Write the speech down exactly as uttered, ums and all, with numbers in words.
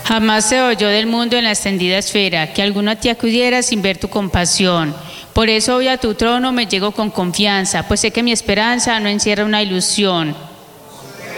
Jamás se oyó del mundo en la extendida esfera que alguno a ti acudiera sin ver tu compasión. Por eso hoy a tu trono me llego con confianza, pues sé que mi esperanza no encierra una ilusión.